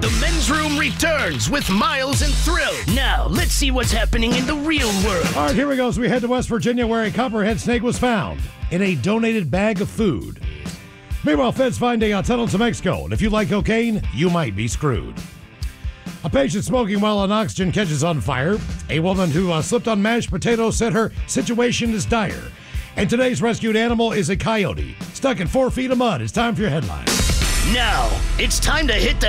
The Men's Room returns with Miles and Thrill. Now, let's see what's happening in the real world. All right, here we go. So we head to West Virginia where a copperhead snake was found in a donated bag of food. Meanwhile, feds find a tunnel to Mexico, and if you like cocaine, you might be screwed. A patient smoking while on oxygen catches on fire. A woman who slipped on mashed potatoes said her situation is dire. And today's rescued animal is a coyote, stuck in 4 feet of mud. It's time for your headlines. Now, it's time to hit the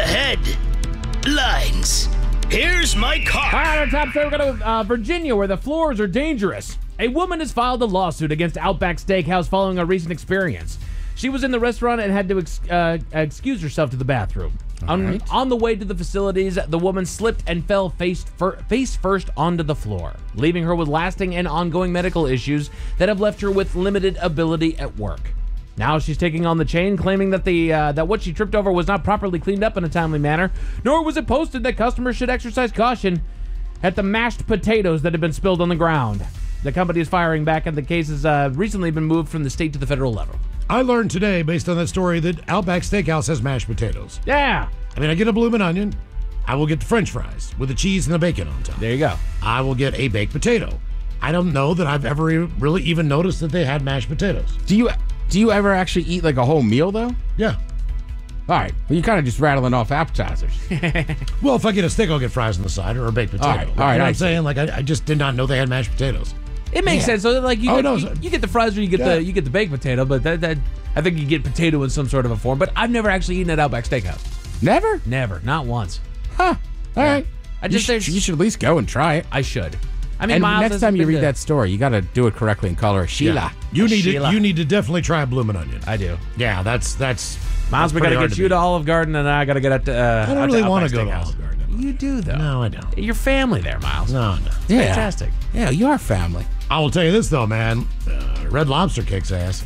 headlines. Here's my car. All right, our top story, we're going to Virginia, where the floors are dangerous. A woman has filed a lawsuit against Outback Steakhouse following a recent experience. She was in the restaurant and had to excuse herself to the bathroom. On the way to the facilities, the woman slipped and fell face first onto the floor, leaving her with lasting and ongoing medical issues that have left her with limited ability at work. Now she's taking on the chain, claiming that that what she tripped over was not properly cleaned up in a timely manner, nor was it posted that customers should exercise caution at the mashed potatoes that had been spilled on the ground. The company is firing back, and the case has recently been moved from the state to the federal level. I learned today, based on that story, that Outback Steakhouse has mashed potatoes. Yeah. I mean, I get a bloomin' onion. I will get the French fries with the cheese and the bacon on top. There you go. I will get a baked potato. I don't know that I've ever really even noticed that they had mashed potatoes. Do you ever actually eat like a whole meal though? Yeah. All right. Well, you're kind of just rattling off appetizers. Well, if I get a steak, I'll get fries on the side or a baked potato. All right. You know what I'm saying? Like, I just did not know they had mashed potatoes. It makes sense. So like you get the fries or you get the baked potato, but that I think you get potato in some sort of a form. But I've never actually eaten at Outback Steakhouse. Never? Never, not once. Huh. All right. You You should at least go and try it. I should. I mean, And Miles next time you read that story, you got to do it correctly and call her Sheila. You need Sheila. to definitely try a bloomin' onion. I do. Yeah, that's Miles, we got to get you to Olive Garden, and I got to get at. I don't really want to go to Steakhouse. Olive Garden. You do though. No, I don't. Your family there, Miles. No. Yeah. Fantastic. Yeah, you are family. I will tell you this though, man. Red Lobster kicks ass.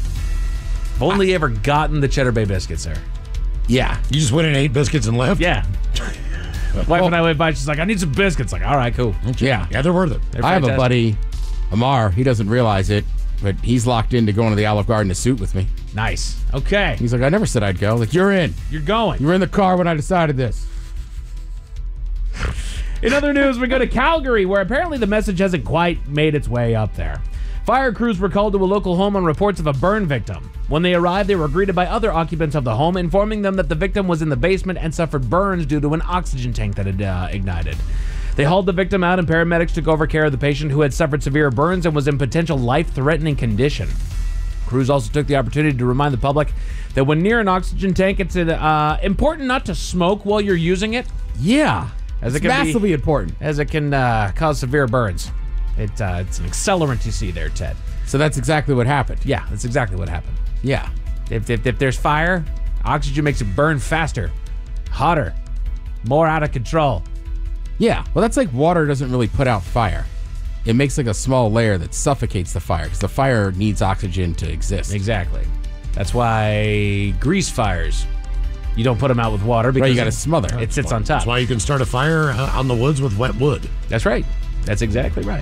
I've only ever gotten the Cheddar Bay biscuits there. Yeah. You just went in and ate biscuits and left? Yeah. Wife and I went by. She's like, "I need some biscuits." Like, all right, cool. Yeah. Yeah, they're worth it. They're I have a fantastic. buddy, Amar. He doesn't realize it, but he's locked into going to the Olive Garden to suit with me. Nice. Okay, He's like, I never said I'd go. Like, you're in. you're going. You were in the car when I decided this. In other news, we go to Calgary, where apparently the message hasn't quite made its way up there. Fire crews were called to a local home on reports of a burn victim. When they arrived, they were greeted by other occupants of the home, informing them that the victim was in the basement and suffered burns due to an oxygen tank that had ignited. They hauled the victim out, and paramedics took over care of the patient, who had suffered severe burns and was in potential life-threatening condition. Crews also took the opportunity to remind the public that when near an oxygen tank, it's important not to smoke while you're using it, Yeah. as it It's can massively important. as it can cause severe burns. It's an accelerant you see there, Ted. So that's exactly what happened. Yeah, that's exactly what happened. Yeah. If there's fire, oxygen makes it burn faster, hotter, more out of control. Yeah. Well, that's like water doesn't really put out fire. It makes like a small layer that suffocates the fire because the fire needs oxygen to exist. Exactly. That's why grease fires, you don't put them out with water because Right, you got to smother. it sits on top. That's why you can start a fire on the woods with wet wood. That's right. That's exactly right.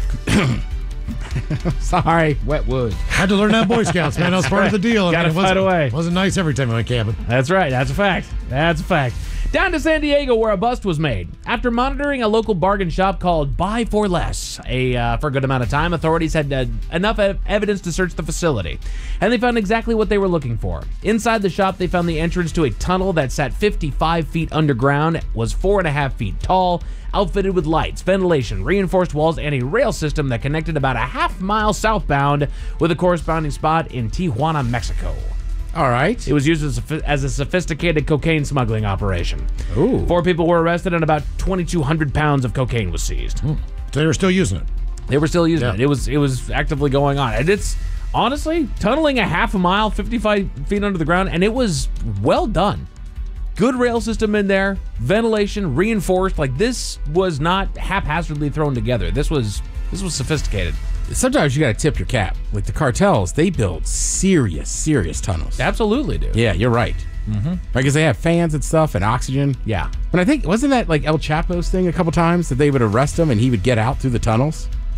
Sorry, wet wood. Had to learn that Boy Scouts, man. That was part of the deal. Gotta fight away. Wasn't nice every time we went camping. That's right. That's a fact. That's a fact. Down to San Diego, where a bust was made. After monitoring a local bargain shop called Buy for Less for a good amount of time, authorities had enough evidence to search the facility. And they found exactly what they were looking for. Inside the shop, they found the entrance to a tunnel that sat 55 feet underground, was 4.5 feet tall, outfitted with lights, ventilation, reinforced walls, and a rail system that connected about a half-mile southbound with a corresponding spot in Tijuana, Mexico. All right. It was used as a sophisticated cocaine smuggling operation. Ooh. 4 people were arrested and about 2,200 pounds of cocaine was seized. So they were still using it. They were still using Yeah. it. It was actively going on. And it's, honestly, tunneling a half a mile, 55 feet under the ground, and it was well done. Good rail system in there, ventilation, reinforced. Like, this was not haphazardly thrown together. This was sophisticated. Sometimes you got to tip your cap. Like the cartels, they build serious tunnels. Absolutely, dude. Yeah, you're right. Mm-hmm. Because they have fans and stuff and oxygen. Yeah. But I think, wasn't that like El Chapo's thing a couple times that they would arrest him and he would get out through the tunnels?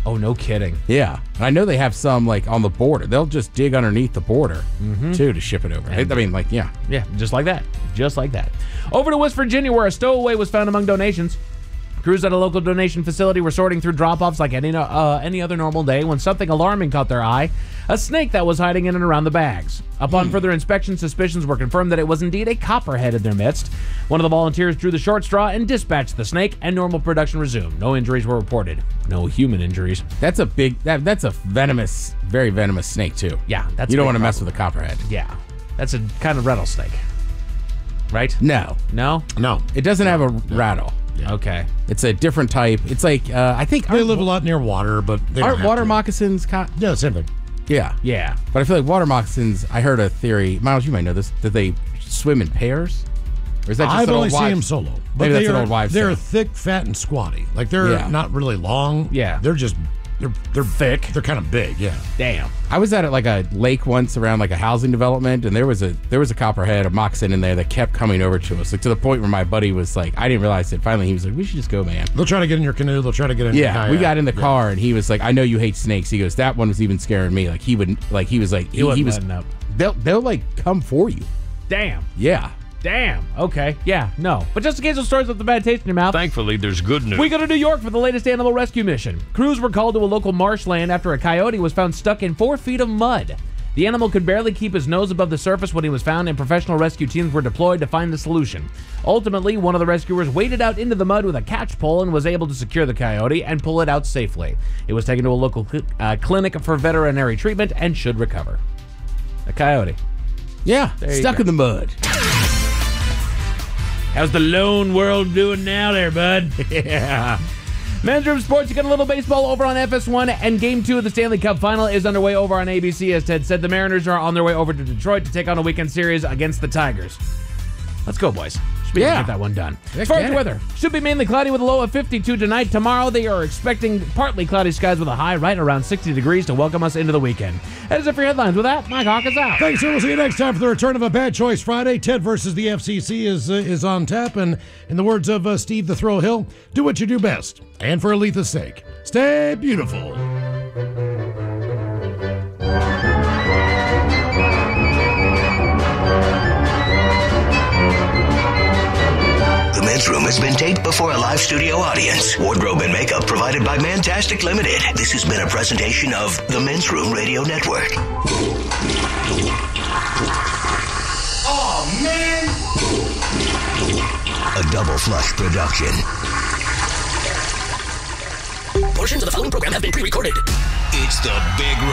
Oh, no kidding. Yeah. And I know they have some, like, on the border. They'll just dig underneath the border, too, to ship it over. I mean, like, yeah. Yeah, just like that. Just like that. Over to West Virginia, where a stowaway was found among donations. Crews at a local donation facility were sorting through drop-offs like any other normal day when something alarming caught their eye, a snake that was hiding in and around the bags. Upon further inspection, suspicions were confirmed that it was indeed a copperhead in their midst. One of the volunteers drew the short straw and dispatched the snake, and normal production resumed. No injuries were reported. No human injuries. That's a big, that's a venomous, very venomous snake, too. Yeah, that's You don't a want to big mess problem. with a copperhead. Yeah, that's a kind of rattlesnake. Right? No. No? No. It doesn't have a rattle. Okay. It's a different type. It's like, I think... They live a lot near water, but they don't Aren't have water to. moccasins... Yeah, same thing. Yeah. Yeah. But I feel like water moccasins, I heard a theory, Miles, you might know this, that they swim in pairs? Or is that just I've an only old seen wives- them solo. But Maybe that's they an are, old wives' They're tale. thick, fat, and squatty. Like, they're Yeah. not really long. Yeah. They're just, they're thick. They're kind of big, yeah. Damn. I was at like a lake once around like a housing development, and there was a copperhead, a moccasin in there that kept coming over to us, like to the point where my buddy was like, I didn't realize it. Finally, he was like, "We should just go, man." They'll try to get in your canoe. They'll try to get in your Yeah, kayak. we got in the car, and he was like, "I know you hate snakes." He goes, "That one was even scaring me." Like he would, like he was like, He wasn't was. letting up. They'll like come for you. Damn. Yeah. Damn. Okay. Yeah. No. But just in case those stories left a bad taste in your mouth. Thankfully, there's good news. We go to New York for the latest animal rescue mission. Crews were called to a local marshland after a coyote was found stuck in 4 feet of mud. The animal could barely keep his nose above the surface when he was found, and professional rescue teams were deployed to find the solution. Ultimately, one of the rescuers waded out into the mud with a catch pole and was able to secure the coyote and pull it out safely. It was taken to a local clinic for veterinary treatment and should recover. A coyote. Yeah. There you Stuck go. in the mud. How's the lone world doing now there, bud? Yeah. Men's Room Sports, you got a little baseball over on FS1, and Game 2 of the Stanley Cup Final is underway over on ABC. As Ted said, the Mariners are on their way over to Detroit to take on a weekend series against the Tigers. Let's go, boys. Should be able to Yeah. get that one done. Heck As far as yeah. the weather, should be mainly cloudy with a low of 52 tonight. Tomorrow, they are expecting partly cloudy skies with a high right around 60 degrees to welcome us into the weekend. That is it for your headlines. With that, Mike Hawk is out. Thanks, sir. We'll see you next time for the return of a Bad Choice Friday. Ted versus the FCC is on tap. And in the words of Steve the Thrill Hill, do what you do best. And for Aletha's sake, stay beautiful. The Men's Room has been taped before a live studio audience. Wardrobe and makeup provided by Mantastic Limited. This has been a presentation of the Men's Room Radio Network. Oh, man! A Double Flush production. Portions of the following program have been pre-recorded. It's the Big